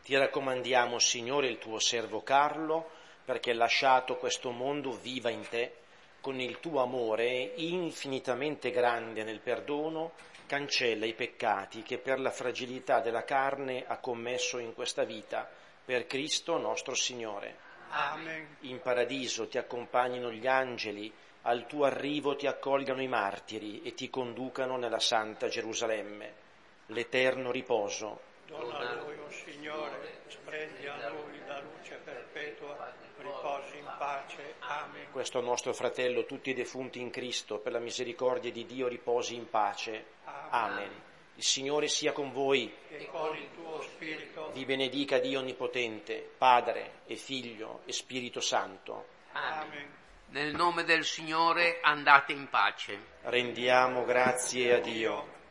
Ti raccomandiamo, Signore, il tuo servo Carlo, perché lasciato questo mondo viva in te, con il tuo amore infinitamente grande nel perdono, cancella i peccati che per la fragilità della carne ha commesso in questa vita, per Cristo nostro Signore. Amen. In paradiso ti accompagnino gli angeli, al tuo arrivo ti accolgano i martiri e ti conducano nella santa Gerusalemme. L'eterno riposo. Dona a noi, o Signore, sprendi a noi la luce perpetua, riposi in pace. Amen. Questo nostro fratello, tutti i defunti in Cristo, per la misericordia di Dio, riposi in pace. Amen. Il Signore sia con voi. E con il tuo spirito. Vi benedica Dio Onnipotente, Padre e Figlio e Spirito Santo. Amen. Nel nome del Signore andate in pace. Rendiamo grazie a Dio.